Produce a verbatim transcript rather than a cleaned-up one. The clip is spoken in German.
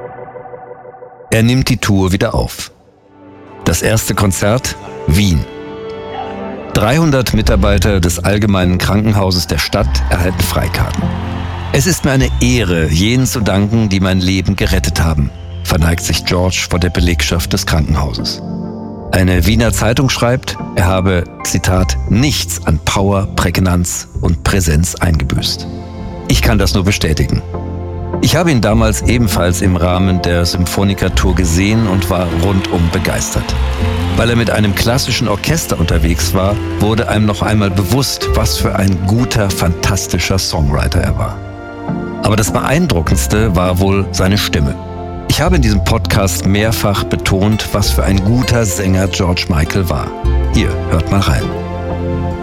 Er nimmt die Tour wieder auf. Das erste Konzert, Wien. dreihundert Mitarbeiter des Allgemeinen Krankenhauses der Stadt erhalten Freikarten. Es ist mir eine Ehre, jenen zu danken, die mein Leben gerettet haben, verneigt sich George vor der Belegschaft des Krankenhauses. Eine Wiener Zeitung schreibt, er habe, Zitat, nichts an Power, Prägnanz und Präsenz eingebüßt. Ich kann das nur bestätigen. Ich habe ihn damals ebenfalls im Rahmen der Symphoniker-Tour gesehen und war rundum begeistert. Weil er mit einem klassischen Orchester unterwegs war, wurde einem noch einmal bewusst, was für ein guter, fantastischer Songwriter er war. Aber das Beeindruckendste war wohl seine Stimme. Ich habe in diesem Podcast mehrfach betont, was für ein guter Sänger George Michael war. Hier, hört mal rein.